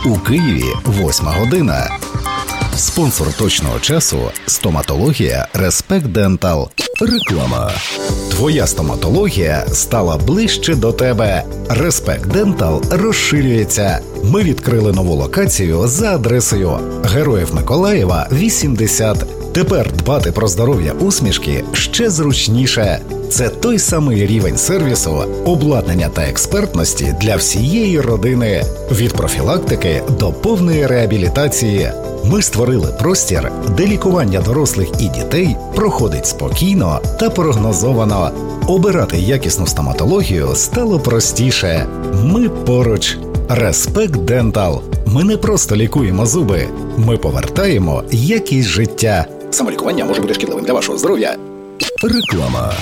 У Києві 8 година. Спонсор точного часу – стоматологія Respect Dental. Реклама. Твоя стоматологія стала ближче до тебе. Respect Dental розширюється. Ми відкрили нову локацію за адресою Героїв Миколаєва, 80. Тепер дбати про здоров'я усмішки ще зручніше. Це той самий рівень сервісу, обладнання та експертності для всієї родини. Від профілактики до повної реабілітації. Ми створили простір, де лікування дорослих і дітей проходить спокійно та прогнозовано. Обирати якісну стоматологію стало простіше. Ми поруч. Respect Dental. Ми не просто лікуємо зуби. Ми повертаємо якість життя. Самолікування може бути шкідливим для вашого здоров'я. Реклама.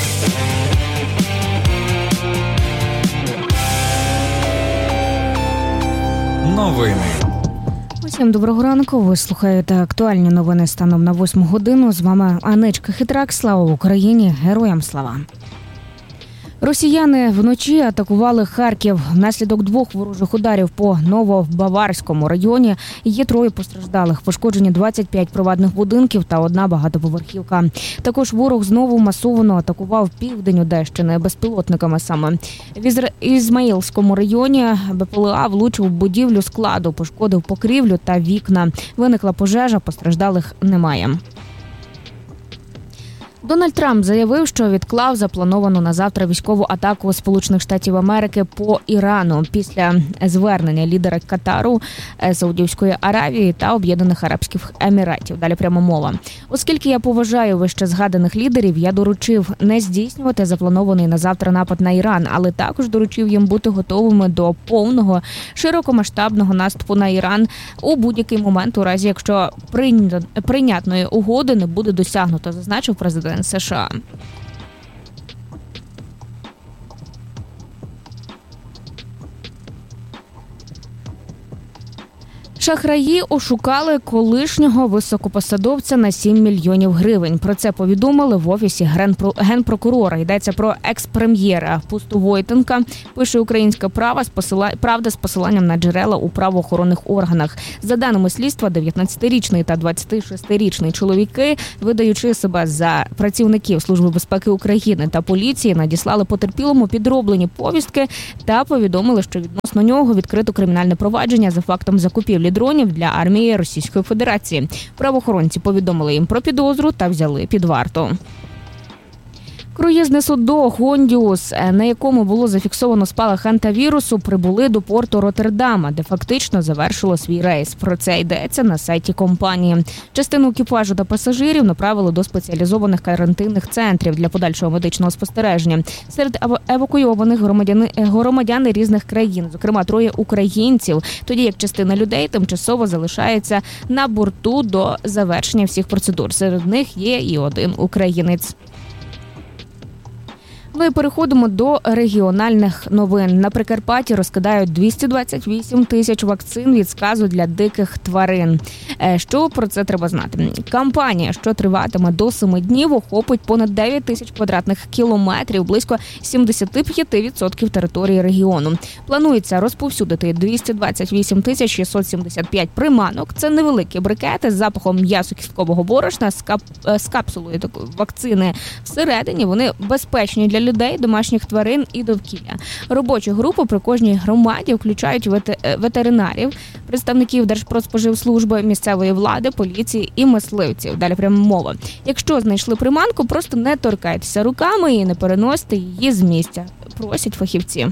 Новини. Усім доброго ранку. Ви слухаєте актуальні новини станом на 8 годину. З вами Анечка Хитрак. Слава Україні! Героям слава! Росіяни вночі атакували Харків. Внаслідок 2 ворожих ударів по Новобаварському районі є 3 постраждалих. Пошкоджені 25 приватних будинків та 1 багатоповерхівка. Також ворог знову масово атакував південь Одещини безпілотниками саме. В Ізмаїльському районі БПЛА влучив в будівлю складу, пошкодив покрівлю та вікна. Виникла пожежа, постраждалих немає. Дональд Трамп заявив, що відклав заплановану на завтра військову атаку Сполучених Штатів Америки по Ірану після звернення лідера Катару, Саудівської Аравії та Об'єднаних Арабських Еміратів. Далі пряма мова. Оскільки я поважаю вище згаданих лідерів, я доручив не здійснювати запланований на завтра напад на Іран, але також доручив їм бути готовими до повного широкомасштабного наступу на Іран у будь-який момент, у разі якщо прийнятної угоди не буде досягнуто, зазначив президент США. Шахраї ошукали колишнього високопосадовця на 7 мільйонів гривень. Про це повідомили в Офісі Генпрокурора. Йдеться про екс-прем'єра Пусту Войтенка, пише «Українська правда» з посиланням на джерела у правоохоронних органах. За даними слідства, 19-річний та 26-річний чоловіки, видаючи себе за працівників Служби безпеки України та поліції, надіслали потерпілому підроблені повістки та повідомили, що відносно нього відкрито кримінальне провадження за фактом закупівлі дронів для армії Російської Федерації. Правоохоронці повідомили їм про підозру та взяли під варту. Круїзне судно «Гондіус», на якому було зафіксовано спалах антавірусу, прибули до порту Роттердама, де фактично завершило свій рейс. Про це йдеться на сайті компанії. Частину екіпажу та пасажирів направили до спеціалізованих карантинних центрів для подальшого медичного спостереження. Серед евакуйованих громадяни різних країн, зокрема 3 українців, тоді як частина людей тимчасово залишається на борту до завершення всіх процедур. Серед них є і 1 українець. Ну і переходимо до регіональних новин. На Прикарпатті розкидають 228 тисяч вакцин від сказу для диких тварин. Що про це треба знати? Кампанія, що триватиме до 7 днів, охопить понад 9 тисяч квадратних кілометрів, близько 75% території регіону. Планується розповсюдити 228 тисяч 675 приманок. Це невеликі брикети з запахом м'ясо-кісткового борошна з капсулою такої вакцини всередині. Вони безпечні для людей, домашніх тварин і довкілля. Робочу групу при кожній громаді включають ветеринарів, представників Держпродспоживслужби, місцевої влади, поліції і мисливців. Далі прямо мова. Якщо знайшли приманку, просто не торкайтеся руками і не переносите її з місця, просять фахівці.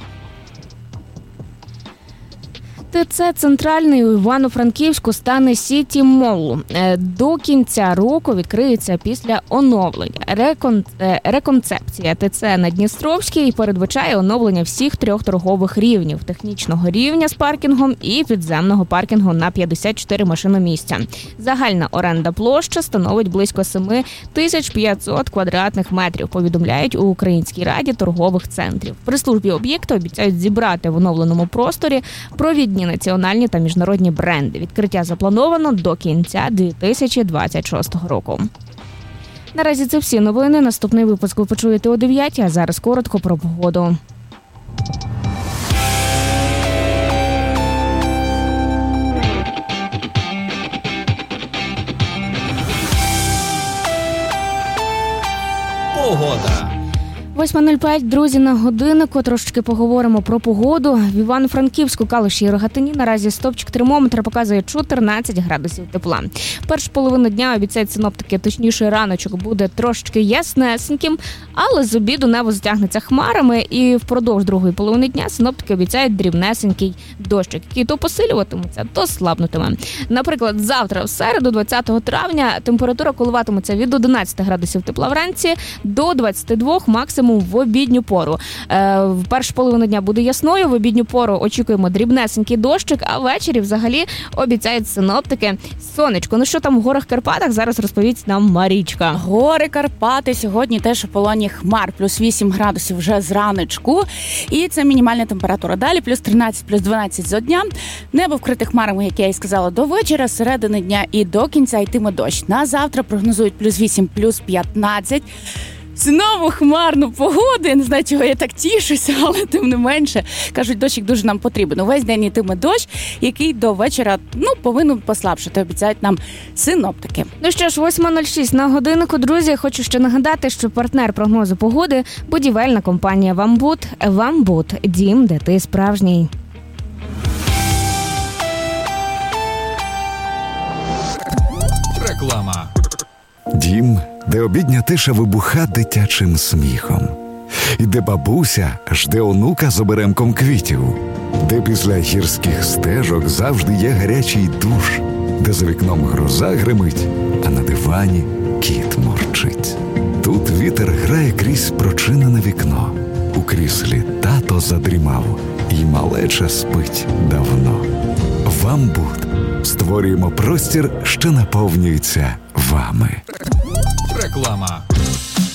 ТЦ «Центральний» у Івано-Франківську стане Сіті Молл. До кінця року відкриється після оновлення. Реконцепція ТЦ на Дністровській передбачає оновлення всіх 3 торгових рівнів – технічного рівня з паркінгом і підземного паркінгу на 54 машиномісця. Загальна оренда площа становить близько 7500 квадратних метрів, повідомляють у Українській раді торгових центрів. При службі об'єкту обіцяють зібрати в оновленому просторі провідні національні та міжнародні бренди. Відкриття заплановано до кінця 2026 року. Наразі це всі новини. Наступний випуск ви почуєте о 9, а зараз коротко про погоду. 8:05, друзі, на годиннику. Трошечки поговоримо про погоду. В Івано-Франківську, Калуші і Рогатині наразі стовпчик термометра показує 14 градусів тепла. Першу половину дня обіцяють синоптики, точніше раночок буде трошечки яснесеньким, але з обіду небо затягнеться хмарами і впродовж другої половини дня синоптики обіцяють дрібнесенький дощик, який то посилюватиметься, то слабнутиме. Наприклад, завтра, в середу, 20 травня, температура коливатиметься від 11 градусів тепла вранці до 22 максимум в обідню пору. В першу половину дня буде ясною, в обідню пору очікуємо дрібнесенький дощик, а ввечері взагалі обіцяють синоптики сонечко. Ну що там в горах Карпатах, зараз розповість нам Марічка. Гори Карпати сьогодні теж у полоні хмар, плюс 8 градусів вже зраночку, і це мінімальна температура. Далі плюс 13, плюс 12 зо дня. Небо вкрите хмарами, як я і сказала, до вечора, з середини дня і до кінця йтиме дощ. На завтра прогнозують плюс 8, плюс 15. Знову хмарну погоду, я не знаю, чого я так тішуся, але тим не менше, кажуть, дощик дуже нам потрібен. Увесь день йтиме дощ, який до вечора, повинен послабшити, обіцяють нам синоптики. Ну що ж, 8:06 на годиннику, друзі. Хочу ще нагадати, що партнер прогнозу погоди – будівельна компанія «Вамбуд». «Вамбуд» – дім, де ти справжній. Реклама. Дім, де обідня тиша вибуха дитячим сміхом. І де бабуся жде онука з оберемком квітів. Де після гірських стежок завжди є гарячий душ. Де за вікном гроза гримить, а на дивані кіт мурчить. Тут вітер грає крізь прочинене вікно. У кріслі тато задрімав, і малеча спить давно. «Вамбуд» створюємо простір, що наповнюється вами. Реклама.